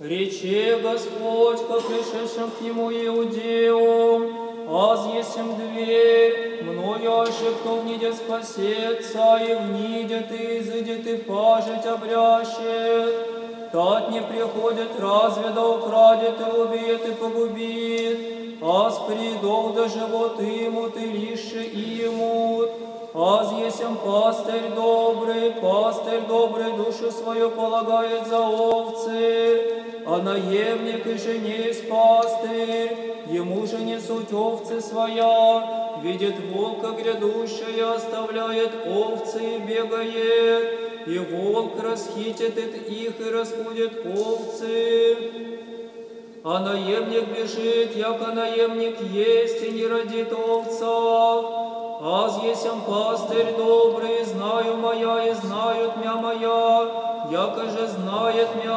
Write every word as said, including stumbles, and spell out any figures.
Рече Господь ко пришедшим к нему иудеям: аз есмь дверь, мною аще кто внидет спасется, и внидет, и изыдет, и пажить обрящет. Тать не приходит разве да украдет, и убьет, и погубит, аз придох да живот имут, и лище имут. Аз есмь пастырь добрый, пастырь добрый душу свою полагает за овцы, а наемник и же не есть пастырь, ему же несут овцы своя, видит волка грядущая, оставляет овцы и бегает, и волк расхитит их и распудит овцы. А наемник бежит, яко наемник есть, и не родит овца. Аз есмь пастырь добрый, знаю моя, и знают мя моя, яко же знает мя